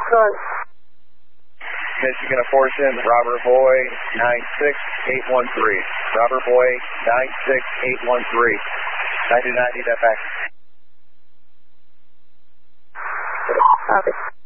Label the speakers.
Speaker 1: Good.
Speaker 2: Michigan Fortune, Robert Boy, 96813. Robert Boy, 96813. 9090, that back.
Speaker 1: Copy.